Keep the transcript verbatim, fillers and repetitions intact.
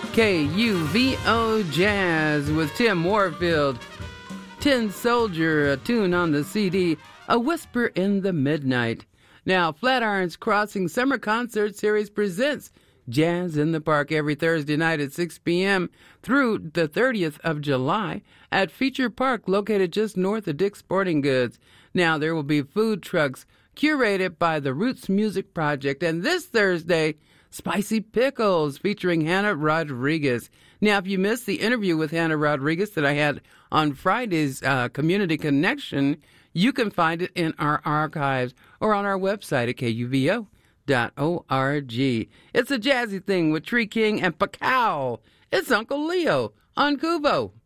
K U V O Jazz with Tim Warfield. Tin Soldier, a tune on the C D, A Whisper in the Midnight. Now, Flatirons Crossing Summer Concert Series presents Jazz in the Park every Thursday night at six p.m. through the thirtieth of July at Feature Park, located just north of Dick's Sporting Goods. Now, there will be food trucks curated by the Roots Music Project, and this Thursday, Spicy Pickles featuring Hannah Rodriguez. Now, if you missed the interview with Hannah Rodriguez that I had on Friday's uh, Community Connection, you can find it in our archives or on our website at K U V O dot org. It's a jazzy thing with Tree King and Pacao. It's Uncle Leo on Kubo.